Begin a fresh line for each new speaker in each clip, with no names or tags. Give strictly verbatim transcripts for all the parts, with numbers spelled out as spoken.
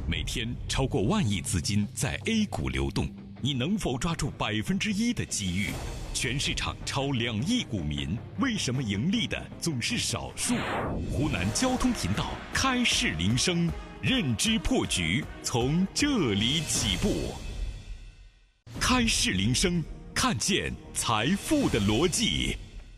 每天超过万亿资金在 A 股流动，你能否抓住百分之一的机遇？全市场超两亿股民，为什么盈利的总是少数？湖南交通频道开市铃声，认知破局从这里起步。开市铃声，看见财富的逻辑。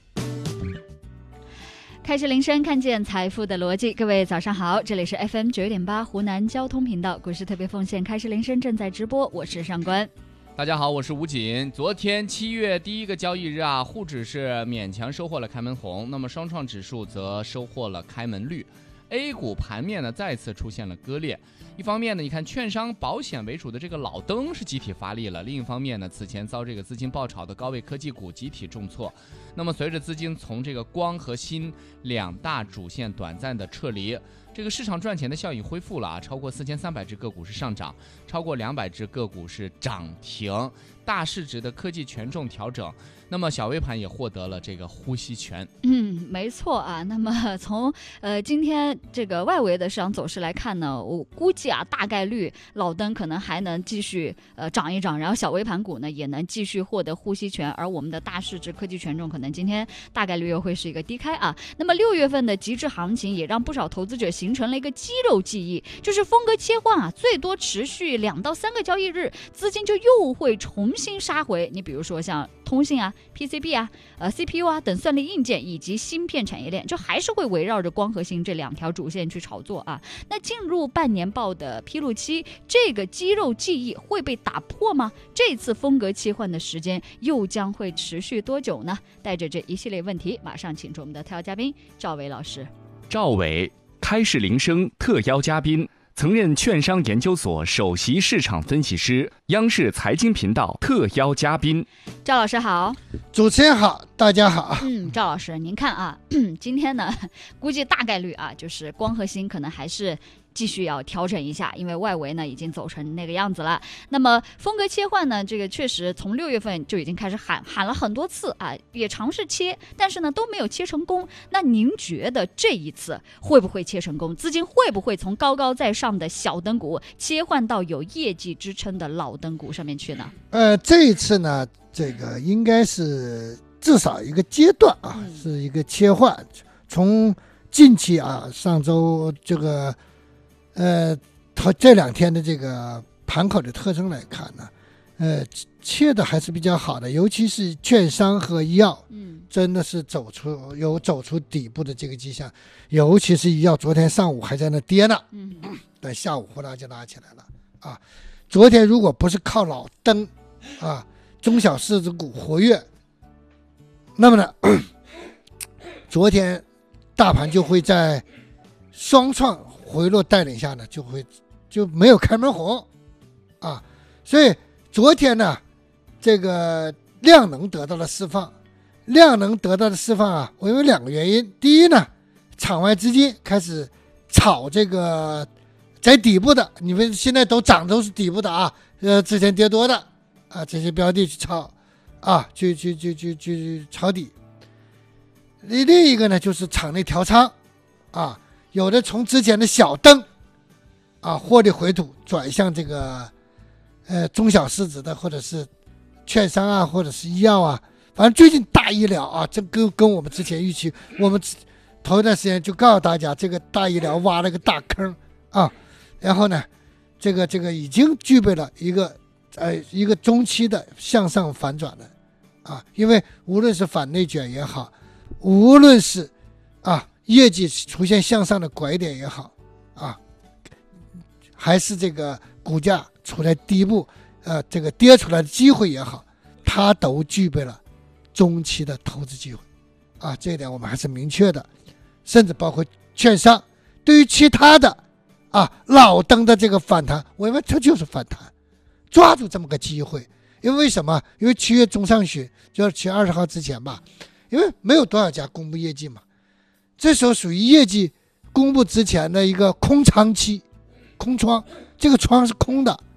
开市铃声，看见财富的逻辑。各位早上好，这里是 F M 九点八湖南交通频道股市特别奉献开市铃声正在直播，我是上官。
大家好，我是吴锦。昨天七月第一个交易日啊，沪指是勉强收获了开门红，那么双创指数则收获了开门绿。A 股盘面呢再次出现了割裂，一方面呢，你看券商、保险为主的这个老登是集体发力了；另一方面呢，此前遭这个资金爆炒的高位科技股集体重挫。那么随着资金从这个光和锌两大主线短暂的撤离，这个市场赚钱的效应恢复了啊，超过四千三百只个股是上涨，超过两百只个股是涨停，大市值的科技权重调整。那么小微盘也获得了这个呼吸权。
嗯，没错啊。那么从呃今天这个外围的市场走势来看呢，我估计啊大概率老登可能还能继续呃涨一涨，然后小微盘股呢也能继续获得呼吸权，而我们的大市值科技权重可能今天大概率又会是一个低开啊。那么六月份的极致行情也让不少投资者形成了一个肌肉记忆，就是风格切换啊，最多持续两到三个交易日，资金就又会重新杀回。你比如说像通信啊、P C B 啊、呃 C P U 啊等算力硬件以及芯片产业链，就还是会围绕着光和锌这两条主线去炒作啊。那进入半年报的披露期，这个肌肉记忆会被打破吗？这次风格切换的时间又将会持续多久呢？带着这一系列问题，马上请出我们的特邀嘉宾赵伟老师。
赵伟，开市铃声特邀嘉宾，曾任券商研究所首席市场分析师，央视财经频道特邀嘉宾。
赵老师好。
主持人好，大家好。
嗯，赵老师，您看啊，今天呢，估计大概率啊，就是光和锌可能还是继续要调整一下，因为外围呢已经走成那个样子了。那么风格切换呢，这个确实从六月份就已经开始喊喊了很多次啊，也尝试切，但是呢都没有切成功。那您觉得这一次会不会切成功？资金会不会从高高在上的小灯股切换到有业绩支撑的老灯股上面去呢？
呃，这一次呢，这个应该是至少一个阶段啊，嗯、是一个切换。从近期啊，上周这个。呃，这两天的这个盘口的特征来看呢，呃，切的还是比较好的，尤其是券商和医药，嗯，真的是走出有走出底部的这个迹象，尤其是医药，昨天上午还在那跌呢，嗯，但下午忽然就拉起来了啊。昨天如果不是靠老登啊，中小市值股活跃，那么呢，昨天大盘就会在双创回落带领下呢，就会就没有开门红啊，所以昨天呢，这个量能得到了释放，量能得到的释放啊，我有两个原因。第一呢，场外资金开始炒这个在底部的，你们现在都涨都是底部的啊，呃，之前跌多的啊，这些标的去炒啊，去去去去去抄底。另一个呢，就是场内调仓啊。有的从之前的小灯啊获利回吐转向这个呃中小市值的，或者是券商啊，或者是医药啊，反正最近大医疗啊，这跟跟我们之前预期，我们头一段时间就告诉大家，这个大医疗挖了个大坑啊，然后呢，这个这个已经具备了一个呃一个中期的向上反转的啊，因为无论是反内卷也好，无论是啊。业绩出现向上的拐点也好啊，还是这个股价处在低部，呃，这个跌出来的机会也好，它都具备了中期的投资机会啊，这一点我们还是明确的。甚至包括券商，对于其他的啊老登的这个反弹，我认为它就是反弹，抓住这么个机会。因为为什么？因为七月中上旬，就是七月二十号之前吧，因为没有多少家公布业绩嘛。这时候属于业绩公布之前的一个空仓期，空窗，这个窗是空的